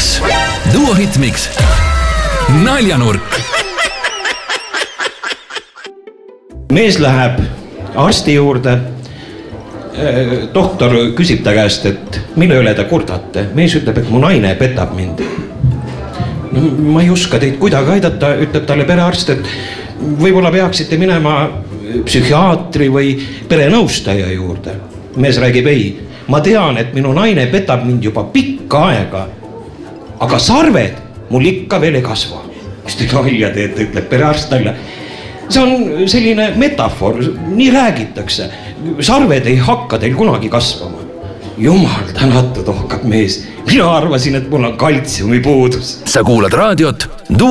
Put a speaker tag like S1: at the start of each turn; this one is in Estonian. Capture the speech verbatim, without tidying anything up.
S1: Mix. Duo Hit Mix. Naljanurk.
S2: Mees läheb arsti juurde. Doktor küsib ta käest, et mille üle ta kurdate. Mees ütleb, et mu naine petab mind. No, ma ei uska teid kuidagi aidata, ütleb talle perearst, et võib-olla peaksite minema psühhiaatri või perenõustaja juurde. Mees räägib, ei, ma tean, et minu naine petab mind juba pikka aega, aga sarved mul ikka veel ei kasva. Mis te nalja teete, ütleb perearst talle. See on selline metafoor, nii räägitakse. Sarved ei hakka teil kunagi kasvama. Jumal tänatud, ohkab mees. Mina arvasin, et mul on kaltsiumi puudus.
S1: Sa kuulad raadiot